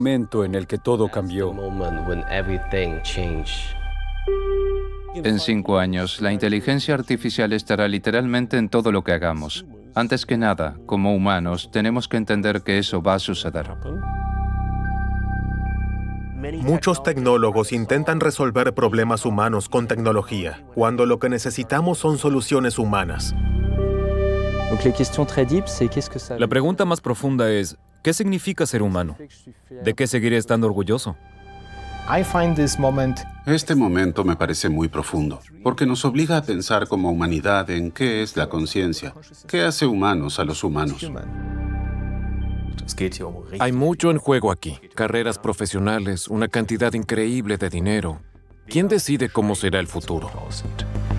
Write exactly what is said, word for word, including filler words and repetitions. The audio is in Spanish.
momento en el que todo cambió. En cinco años, la inteligencia artificial estará literalmente en todo lo que hagamos. Antes que nada, como humanos, tenemos que entender que eso va a suceder. Muchos tecnólogos intentan resolver problemas humanos con tecnología, cuando lo que necesitamos son soluciones humanas. La pregunta más profunda es, ¿qué significa ser humano? ¿De qué seguiré estando orgulloso? Este momento me parece muy profundo, porque nos obliga a pensar como humanidad en qué es la conciencia, qué hace humanos a los humanos. Hay mucho en juego aquí. Carreras profesionales, una cantidad increíble de dinero. ¿Quién decide cómo será el futuro?